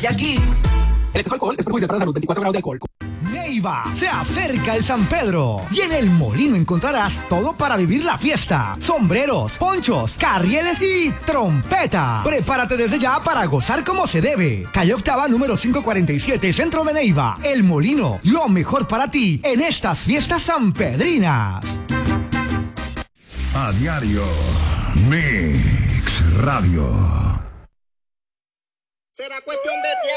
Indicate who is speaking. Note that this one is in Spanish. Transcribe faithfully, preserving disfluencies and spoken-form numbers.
Speaker 1: aquí.
Speaker 2: El exceso de alcohol es perjudicial para la salud. veinticuatro grados de alcohol.
Speaker 3: Neiva, se acerca el San Pedro y en el Molino encontrarás todo para vivir la fiesta. Sombreros, ponchos, carrieles y trompeta. Prepárate desde ya para gozar como se debe. Calle Octava número quinientos cuarenta y siete, Centro de Neiva. El Molino, lo mejor para ti en estas fiestas sanpedrinas.
Speaker 4: A diario, Mix Radio.
Speaker 1: Será cuestión de tiempo.